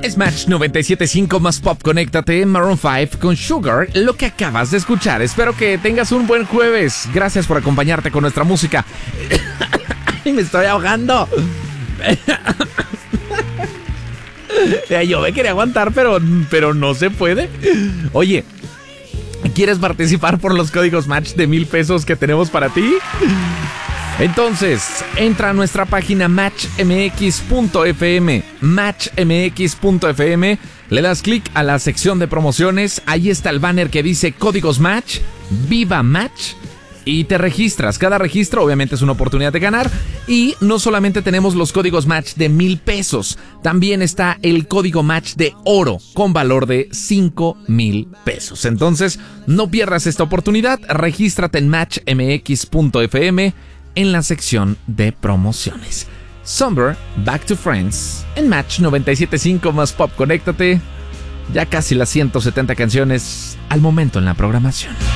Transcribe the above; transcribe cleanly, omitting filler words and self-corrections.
Es Match 97.5 más pop. Conéctate, Maroon 5 con Sugar, lo que acabas de escuchar. Espero que tengas un buen jueves. Gracias por acompañarte con nuestra música. ¡Ay, me estoy ahogando! Yo me quería aguantar, pero no se puede. Oye, ¿quieres participar por los códigos Match de 1,000 pesos que tenemos para ti? Entonces, entra a nuestra página matchmx.fm, matchmx.fm, le das clic a la sección de promociones, ahí está el banner que dice códigos Match, Viva Match, y te registras. Cada registro obviamente es una oportunidad de ganar, y no solamente tenemos los códigos Match de 1,000 pesos, también está el código Match de oro con valor de 5,000 pesos. Entonces, no pierdas esta oportunidad, regístrate en matchmx.fm, en la sección de promociones. Summer, Back to Friends, en Match 97.5 más pop. Conéctate. Ya casi las 170 canciones al momento en la programación.